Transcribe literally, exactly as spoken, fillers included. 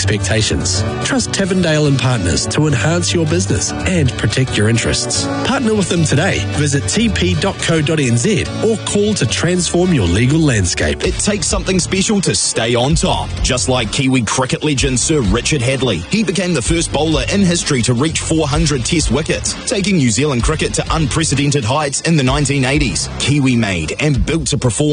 expectations. Trust Tavendale and Partners to enhance your business and protect your interests. Partner with them today. Visit t p dot co dot n z or call to transform your legal landscape. It takes something special to stay on top. Just like Kiwi cricket legend Sir Richard Hadley. He became the first bowler in history to reach four hundred test wickets, taking New Zealand cricket to unprecedented heights in the nineteen eighties. Kiwi made and built to perform